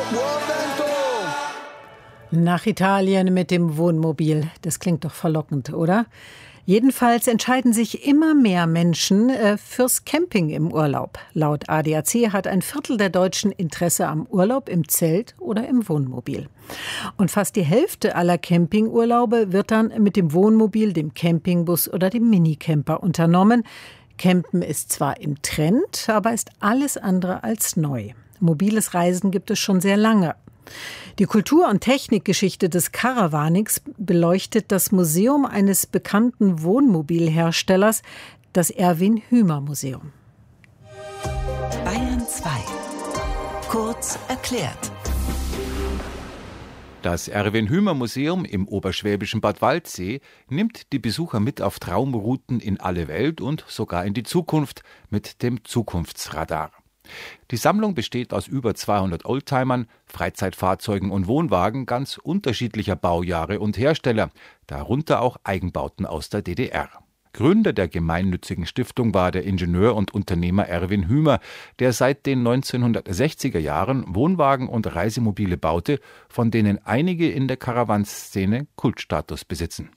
Buon vento! Nach Italien mit dem Wohnmobil. Das klingt doch verlockend, oder? Jedenfalls entscheiden sich immer mehr Menschen fürs Camping im Urlaub. Laut ADAC hat ein Viertel der Deutschen Interesse am Urlaub im Zelt oder im Wohnmobil. Und fast die Hälfte aller Campingurlaube wird dann mit dem Wohnmobil, dem Campingbus oder dem Minicamper unternommen. Campen ist zwar im Trend, aber ist alles andere als neu. Mobiles Reisen gibt es schon sehr lange. Die Kultur- und Technikgeschichte des Caravanics beleuchtet das Museum eines bekannten Wohnmobilherstellers, das Erwin-Hümer-Museum. Bayern 2. Kurz erklärt. Das Erwin-Hümer-Museum im oberschwäbischen Bad Waldsee nimmt die Besucher mit auf Traumrouten in alle Welt und sogar in die Zukunft mit dem Zukunftsradar. Die Sammlung besteht aus über 200 Oldtimern, Freizeitfahrzeugen und Wohnwagen ganz unterschiedlicher Baujahre und Hersteller, darunter auch Eigenbauten aus der DDR. Gründer der gemeinnützigen Stiftung war der Ingenieur und Unternehmer Erwin Hümer, der seit den 1960er Jahren Wohnwagen und Reisemobile baute, von denen einige in der Caravanszene Kultstatus besitzen.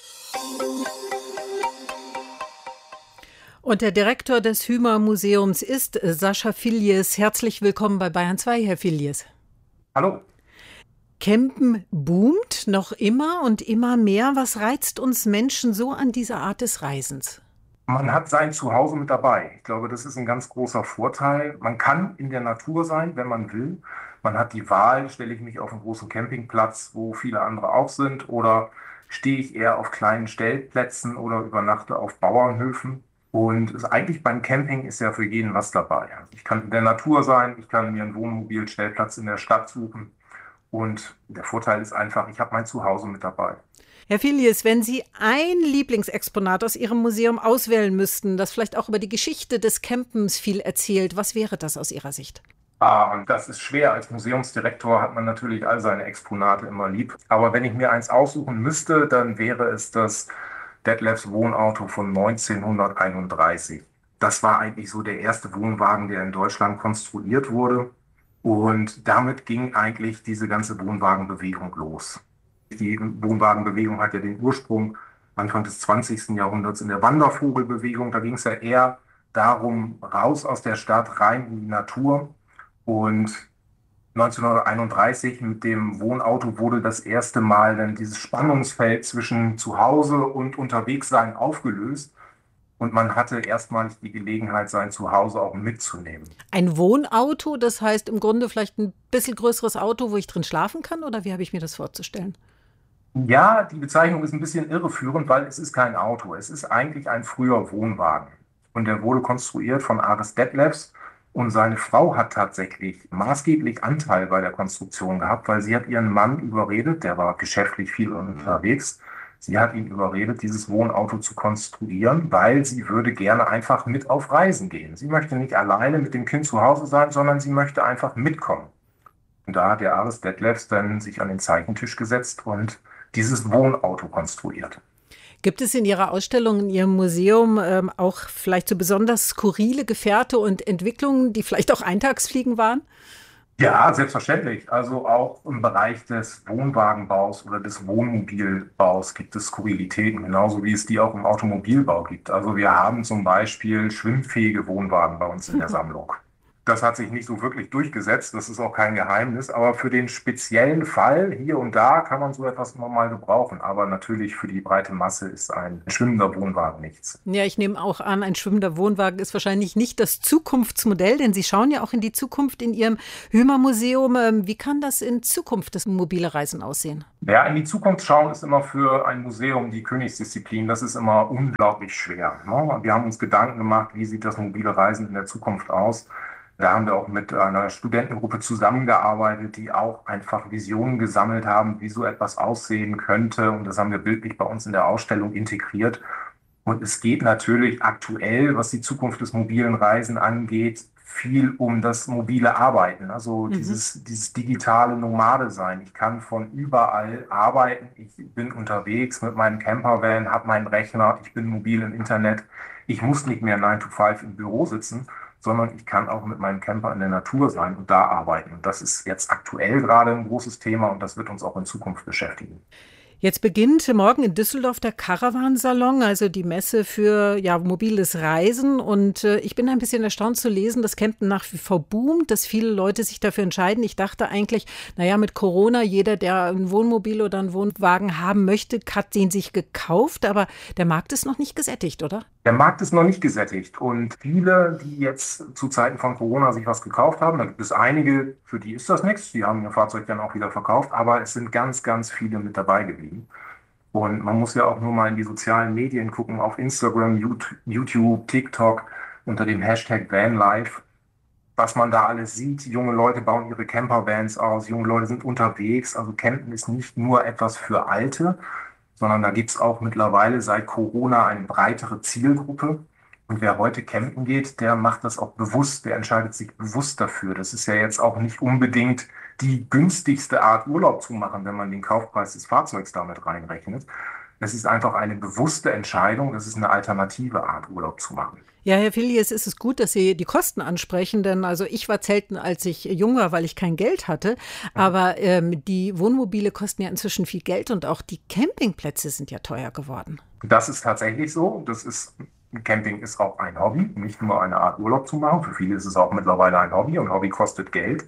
Und der Direktor des Hümer-Museums ist Sascha Villiers. Herzlich willkommen bei Bayern 2, Herr Villiers. Hallo. Campen boomt noch immer und immer mehr. Was reizt uns Menschen so an dieser Art des Reisens? Man hat sein Zuhause mit dabei. Ich glaube, das ist ein ganz großer Vorteil. Man kann in der Natur sein, wenn man will. Man hat die Wahl, stelle ich mich auf einen großen Campingplatz, wo viele andere auch sind, oder stehe ich eher auf kleinen Stellplätzen oder übernachte auf Bauernhöfen. Und eigentlich beim Camping ist ja für jeden was dabei. Also ich kann in der Natur sein, ich kann mir einen Wohnmobilstellplatz in der Stadt suchen. Und der Vorteil ist einfach, ich habe mein Zuhause mit dabei. Herr Villiers, wenn Sie ein Lieblingsexponat aus Ihrem Museum auswählen müssten, das vielleicht auch über die Geschichte des Campens viel erzählt, was wäre das aus Ihrer Sicht? Und das ist schwer. Als Museumsdirektor hat man natürlich all seine Exponate immer lieb. Aber wenn ich mir eins aussuchen müsste, dann wäre es das Detlefs Wohnauto von 1931. Das war eigentlich so der erste Wohnwagen, der in Deutschland konstruiert wurde. Und damit ging eigentlich diese ganze Wohnwagenbewegung los. Die Wohnwagenbewegung hat ja den Ursprung Anfang des 20. Jahrhunderts in der Wandervogelbewegung. Da ging es ja eher darum, raus aus der Stadt, rein in die Natur. Und 1931 mit dem Wohnauto wurde das erste Mal dann dieses Spannungsfeld zwischen Zuhause und Unterwegssein aufgelöst. Und man hatte erstmalig die Gelegenheit, sein Zuhause auch mitzunehmen. Ein Wohnauto, das heißt im Grunde vielleicht ein bisschen größeres Auto, wo ich drin schlafen kann? Oder wie habe ich mir das vorzustellen? Ja, die Bezeichnung ist ein bisschen irreführend, weil es ist kein Auto. Es ist eigentlich ein früher Wohnwagen. Und der wurde konstruiert von Aris Detlefs. Und seine Frau hat tatsächlich maßgeblich Anteil bei der Konstruktion gehabt, weil sie hat ihren Mann überredet, der war geschäftlich viel unterwegs. Sie hat ihn überredet, dieses Wohnauto zu konstruieren, weil sie würde gerne einfach mit auf Reisen gehen. Sie möchte nicht alleine mit dem Kind zu Hause sein, sondern sie möchte einfach mitkommen. Und da hat der Aris Detlefs dann sich an den Zeichentisch gesetzt und dieses Wohnauto konstruiert. Gibt es in Ihrer Ausstellung, in Ihrem Museum auch vielleicht so besonders skurrile Gefährte und Entwicklungen, die vielleicht auch Eintagsfliegen waren? Ja, selbstverständlich. Also auch im Bereich des Wohnwagenbaus oder des Wohnmobilbaus gibt es Skurrilitäten, genauso wie es die auch im Automobilbau gibt. Also wir haben zum Beispiel schwimmfähige Wohnwagen bei uns in der Sammlung. Das hat sich nicht so wirklich durchgesetzt, das ist auch kein Geheimnis, aber für den speziellen Fall hier und da kann man so etwas immer mal gebrauchen. Aber natürlich für die breite Masse ist ein schwimmender Wohnwagen nichts. Ja, ich nehme auch an, ein schwimmender Wohnwagen ist wahrscheinlich nicht das Zukunftsmodell, denn Sie schauen ja auch in die Zukunft in Ihrem Hümer-Museum. Wie kann das in Zukunft das mobile Reisen aussehen? Ja, in die Zukunft schauen ist immer für ein Museum die Königsdisziplin. Das ist immer unglaublich schwer. Wir haben uns Gedanken gemacht, wie sieht das mobile Reisen in der Zukunft aus? Da haben wir auch mit einer Studentengruppe zusammengearbeitet, die auch einfach Visionen gesammelt haben, wie so etwas aussehen könnte. Und das haben wir bildlich bei uns in der Ausstellung integriert. Und es geht natürlich aktuell, was die Zukunft des mobilen Reisen angeht, viel um das mobile Arbeiten. Also dieses digitale Nomade sein. Ich kann von überall arbeiten. Ich bin unterwegs mit meinem Campervan, habe meinen Rechner, ich bin mobil im Internet. Ich muss nicht mehr 9 to 5 im Büro sitzen, sondern ich kann auch mit meinem Camper in der Natur sein und da arbeiten. Und das ist jetzt aktuell gerade ein großes Thema und das wird uns auch in Zukunft beschäftigen. Jetzt beginnt morgen in Düsseldorf der Caravan-Salon, also die Messe für mobiles Reisen. Und ich bin ein bisschen erstaunt zu lesen, dass Campen nach wie vor boomt, dass viele Leute sich dafür entscheiden. Ich dachte eigentlich, mit Corona, jeder, der ein Wohnmobil oder einen Wohnwagen haben möchte, hat den sich gekauft. Aber der Markt ist noch nicht gesättigt, oder? Der Markt ist noch nicht gesättigt und viele, die jetzt zu Zeiten von Corona sich was gekauft haben, da gibt es einige, für die ist das nichts, die haben ihr Fahrzeug dann auch wieder verkauft, aber es sind ganz, ganz viele mit dabei geblieben. Und man muss ja auch nur mal in die sozialen Medien gucken, auf Instagram, YouTube, TikTok, unter dem Hashtag Vanlife, was man da alles sieht. Junge Leute bauen ihre Campervans aus, junge Leute sind unterwegs, also Campen ist nicht nur etwas für Alte, sondern da gibt es auch mittlerweile seit Corona eine breitere Zielgruppe. Und wer heute campen geht, der macht das auch bewusst, der entscheidet sich bewusst dafür. Das ist ja jetzt auch nicht unbedingt die günstigste Art, Urlaub zu machen, wenn man den Kaufpreis des Fahrzeugs damit reinrechnet. Es ist einfach eine bewusste Entscheidung, das ist eine alternative Art, Urlaub zu machen. Ja, Herr Filius, ist es gut, dass Sie die Kosten ansprechen, denn ich war zelten, als ich jung war, weil ich kein Geld hatte. Aber die Wohnmobile kosten ja inzwischen viel Geld und auch die Campingplätze sind ja teuer geworden. Das ist tatsächlich so. Camping ist auch ein Hobby, nicht nur eine Art Urlaub zu machen. Für viele ist es auch mittlerweile ein Hobby und Hobby kostet Geld.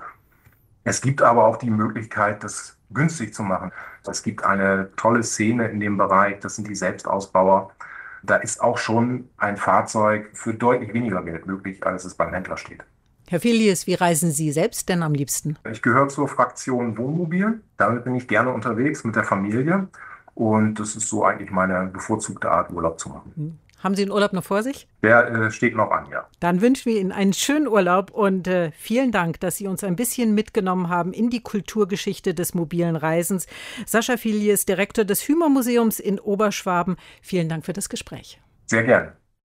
Es gibt aber auch die Möglichkeit, das günstig zu machen. Es gibt eine tolle Szene in dem Bereich, das sind die Selbstausbauer. Da ist auch schon ein Fahrzeug für deutlich weniger Geld möglich, als es beim Händler steht. Herr Filius, wie reisen Sie selbst denn am liebsten? Ich gehöre zur Fraktion Wohnmobil. Damit bin ich gerne unterwegs mit der Familie. Und das ist so eigentlich meine bevorzugte Art, Urlaub zu machen. Haben Sie den Urlaub noch vor sich? Der steht noch an, ja. Dann wünschen wir Ihnen einen schönen Urlaub und vielen Dank, dass Sie uns ein bisschen mitgenommen haben in die Kulturgeschichte des mobilen Reisens. Sascha Filius, Direktor des Hümer-Museums in Oberschwaben. Vielen Dank für das Gespräch. Sehr gerne.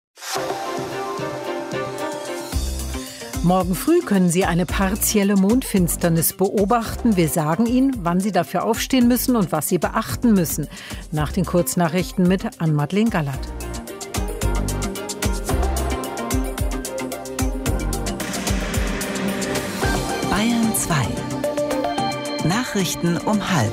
Morgen früh können Sie eine partielle Mondfinsternis beobachten. Wir sagen Ihnen, wann Sie dafür aufstehen müssen und was Sie beachten müssen. Nach den Kurznachrichten mit Ann-Madeleine Gallert. Bayern 2. Nachrichten um 12:30.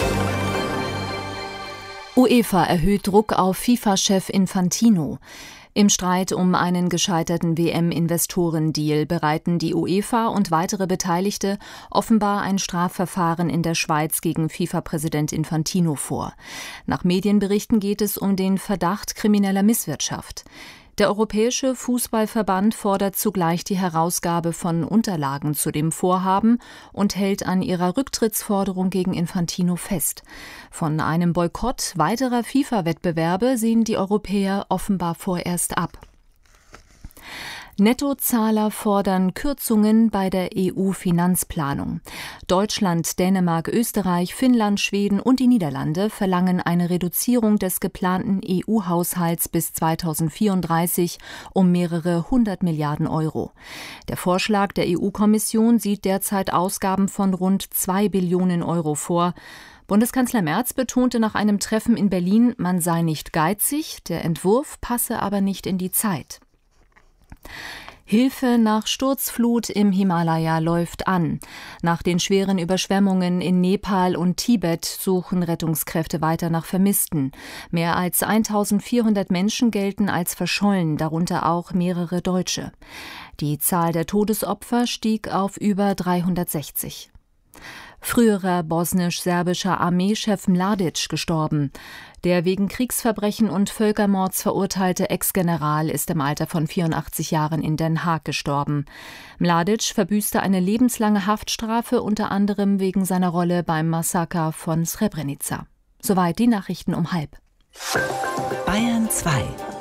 UEFA erhöht Druck auf FIFA-Chef Infantino. Im Streit um einen gescheiterten WM-Investorendeal bereiten die UEFA und weitere Beteiligte offenbar ein Strafverfahren in der Schweiz gegen FIFA-Präsident Infantino vor. Nach Medienberichten geht es um den Verdacht krimineller Misswirtschaft. Der Europäische Fußballverband fordert zugleich die Herausgabe von Unterlagen zu dem Vorhaben und hält an ihrer Rücktrittsforderung gegen Infantino fest. Von einem Boykott weiterer FIFA-Wettbewerbe sehen die Europäer offenbar vorerst ab. Nettozahler fordern Kürzungen bei der EU-Finanzplanung. Deutschland, Dänemark, Österreich, Finnland, Schweden und die Niederlande verlangen eine Reduzierung des geplanten EU-Haushalts bis 2034 um mehrere 100 Milliarden Euro. Der Vorschlag der EU-Kommission sieht derzeit Ausgaben von rund 2 Billionen Euro vor. Bundeskanzler Merz betonte nach einem Treffen in Berlin, man sei nicht geizig, der Entwurf passe aber nicht in die Zeit. Hilfe nach Sturzflut im Himalaya läuft an. Nach den schweren Überschwemmungen in Nepal und Tibet suchen Rettungskräfte weiter nach Vermissten. Mehr als 1400 Menschen gelten als verschollen, darunter auch mehrere Deutsche. Die Zahl der Todesopfer stieg auf über 360. Früherer bosnisch-serbischer Armeechef Mladic gestorben. Der wegen Kriegsverbrechen und Völkermords verurteilte Ex-General ist im Alter von 84 Jahren in Den Haag gestorben. Mladic verbüßte eine lebenslange Haftstrafe, unter anderem wegen seiner Rolle beim Massaker von Srebrenica. Soweit die Nachrichten um 12:30. Bayern 2.